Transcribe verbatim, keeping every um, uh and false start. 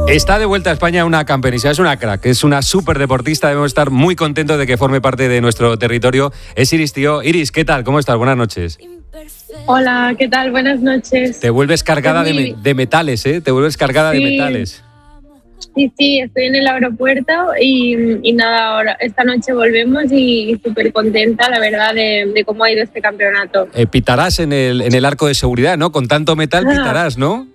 Está de vuelta a España una campeonisa, es una crack, es una súper deportista, debemos estar muy contentos de que forme parte de nuestro territorio. Es Iris Tío. Iris, ¿qué tal? ¿Cómo estás? Buenas noches. Hola, ¿qué tal? Buenas noches. Te vuelves cargada de, me- de metales, ¿eh? Te vuelves cargada Sí. de metales. Sí, sí, estoy en el aeropuerto y, y nada, ahora esta noche volvemos y súper contenta, la verdad, de, de cómo ha ido este campeonato. Eh, pitarás en el, en el arco de seguridad, ¿no? Con tanto metal pitarás, ¿no?